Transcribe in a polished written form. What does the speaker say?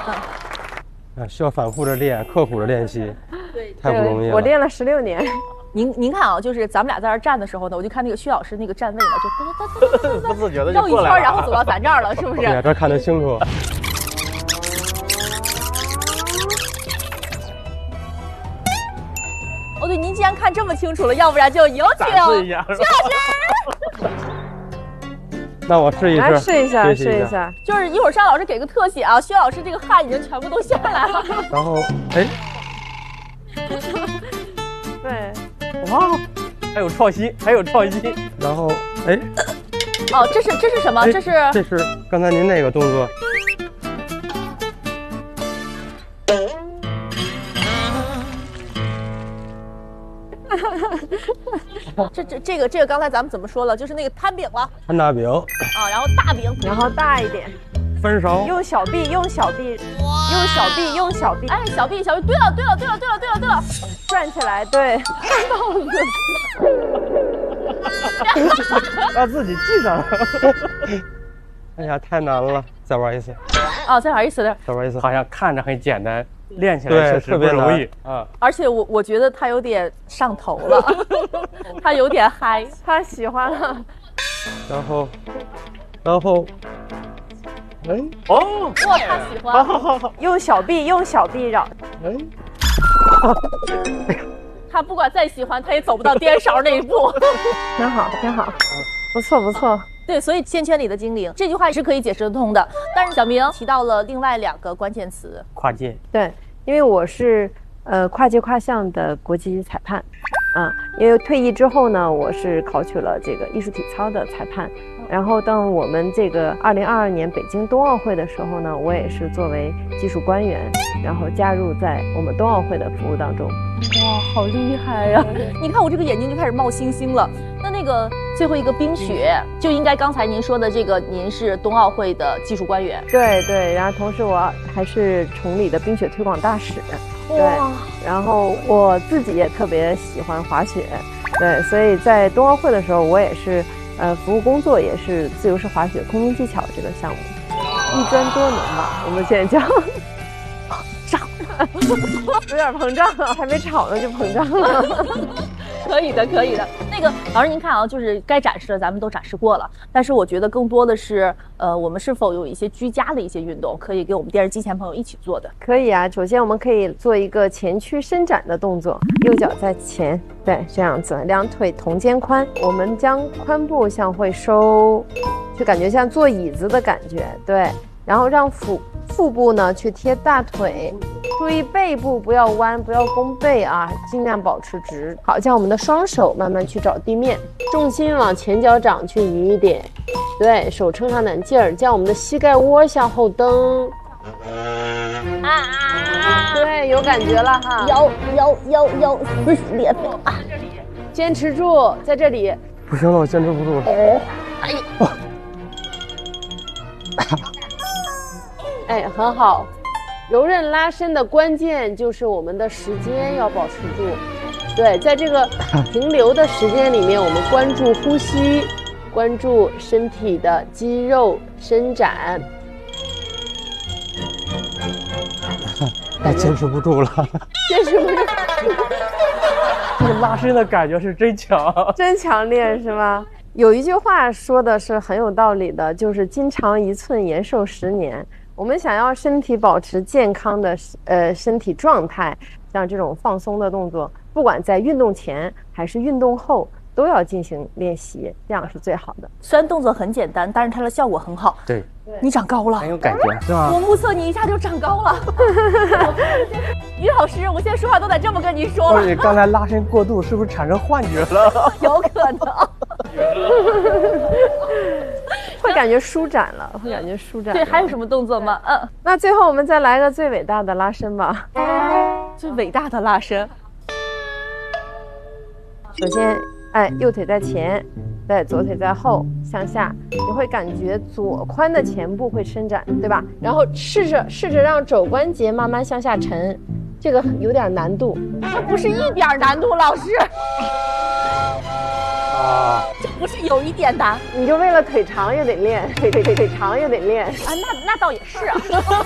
啊，需要反复的练，刻苦的练习， 对， 太不容易了。 我练了16年。 您看啊，就是咱们俩在这儿站的时候呢，我就看那个薛老师那个站位呢，就不自觉的就绕一圈， 过来了， 然后走到咱这儿了，是不是？ 对呀，这看得清楚。 哦，对，您既然看这么清楚了，要不然就有请展示一下薛老师。 那我试一来试， 试一下， 学习试一。下。 就是一会儿尚老师给个特写啊，薛老师这个汗已经全部都下来了。 然后，哎， 对， 哇，还有创新，还有创新。 然后，哎， 哦，这是什么？ 哎这是这是刚才您那个动作。 这个刚才咱们怎么说了？就是那个摊饼了摊大饼， 啊，然后大饼， 然后大一点， 分勺， 用小臂，用小臂，用小臂，用小臂， 哎，小臂，对了， 转起来，对， 让自己记上了。 哎呀，太难了，再玩一次， 啊，再玩一次的。 再玩一次。 好像看着很简单，练起来对， 确实特别不容易难啊。 而且我觉得他有点上头了，他有点嗨。 他喜欢了。 然后，哎， 哦， 哇，他喜欢。 好， 用小臂，用小臂绕。 哎， 他不管再喜欢，他也走不到颠勺那一步。 挺好，挺好，不错，不错。 对，所以线圈里的精灵这句话是可以解释得通的。但是小明提到了另外2个关键词， 跨界。 对，因为我是跨界跨项的国际裁判，因为退役之后呢，我是考取了这个艺术体操的裁判。然后当我们这个2022年北京冬奥会的时候呢，我也是作为技术官员，然后加入在我们冬奥会的服务当中。 哇，好厉害呀！你看我这个眼睛就开始冒星星了。那个最后一个冰雪，就应该刚才您说的这个，您是冬奥会的技术官员。 对对，然后同时我还是崇礼的冰雪推广大使。对，然后我自己也特别喜欢滑雪，对，所以在冬奥会的时候，我也是服务工作也是自由式滑雪空中技巧这个项目，一专多能吧，我们现在叫。有点膨胀了，还没炒呢就膨胀了。 可以的，可以的。那个老师，您看啊，就是该展示的咱们都展示过了，但是我觉得更多的是，我们是否有一些居家的一些运动，可以给我们电视机前朋友一起做的？ 可以啊，首先我们可以做一个前屈伸展的动作，右脚在前，对，这样子，两腿同肩宽，我们将髋部向会收，就感觉像坐椅子的感觉，对，然后让腹部呢去贴大腿。注意背部不要弯，不要弓背啊，尽量保持直。好，将我们的双手慢慢去找地面，重心往前脚掌去移一点，对手撑上点劲儿，将我们的膝盖窝向后蹬。对，有感觉了哈。 有，撕心裂肺啊！ 坚持住，在这里。 不行了，我坚持不住了。 哎呀， 哎，很好。柔韧拉伸的关键就是我们的时间要保持住，对，在这个停留的时间里面，我们关注呼吸，关注身体的肌肉伸展。 哎，坚持不住了， 坚持不住， 这个拉伸的感觉是真强， 真强烈是吧？有一句话说的是很有道理的，就是筋长1寸，延寿10年。我们想要身体保持健康的身体状态，像这种放松的动作，不管在运动前还是运动后，都要进行练习，这样是最好的。 虽然动作很简单，但是它的效果很好。 对， 你长高了， 很有感觉，是吗？ 我目测你一下就长高了。于老师，我现在说话都得这么跟您说了。 或者你刚才拉伸过度，是不是产生幻觉了？ 有可能。 会感觉舒展了，会感觉舒展。 对，还有什么动作吗？ 那最后我们再来个最伟大的拉伸吧。 最伟大的拉伸。 首先，右腿在前，对，左腿在后，向下，你会感觉左髋的前部会伸展，对吧？然后试着让肘关节慢慢向下沉，这个有点难度。 这不是一点难度，老师。这不是有一点难， 你就为了腿长也得练，腿长也得练啊，那倒也是啊。